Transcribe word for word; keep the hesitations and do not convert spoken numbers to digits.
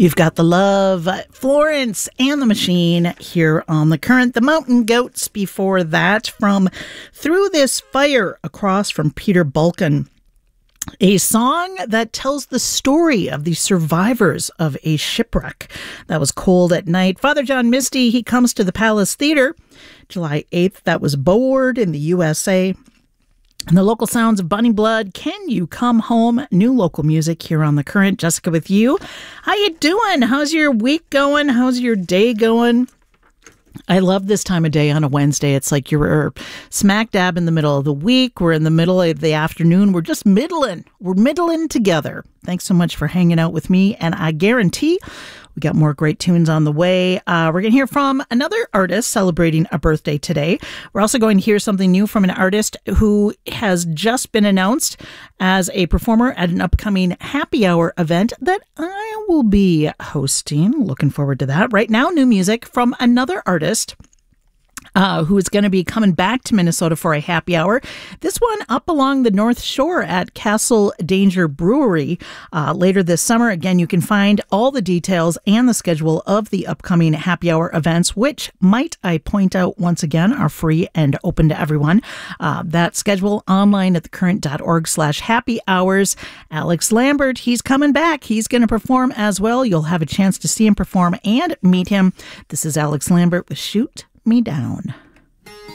You've got the Love, Florence and the Machine here on The Current. The Mountain Goats before that from Through This Fire across from Peter Balkan. A song that tells the story of the survivors of a shipwreck that was cold at night. Father John Misty, he comes to the Palace Theater July eighth. That was Board in the U S A. And the local sounds of Bunny Blood, Can You Come Home? New local music here on The Current. Jessica with you. How you doing? How's your week going? How's your day going? I love this time of day on a Wednesday. It's like you're smack dab in the middle of the week. We're in the middle of the afternoon. We're just middling. We're middling together. Thanks so much for hanging out with me. And I guarantee we got more great tunes on the way. Uh, we're going to hear from another artist celebrating a birthday today. We're also going to hear something new from an artist who has just been announced as a performer at an upcoming happy hour event that I will be hosting. Looking forward to that. Right now, new music from another artist Uh, who is going to be coming back to Minnesota for a happy hour. This one up along the North Shore at Castle Danger Brewery uh, later this summer. Again, you can find all the details and the schedule of the upcoming happy hour events, which, might I point out once again, are free and open to everyone. Uh, that schedule online at thecurrent.org slash happy hours. Alex Lambert, he's coming back. He's going to perform as well. You'll have a chance to see him perform and meet him. This is Alex Lambert with Shoot Me Down.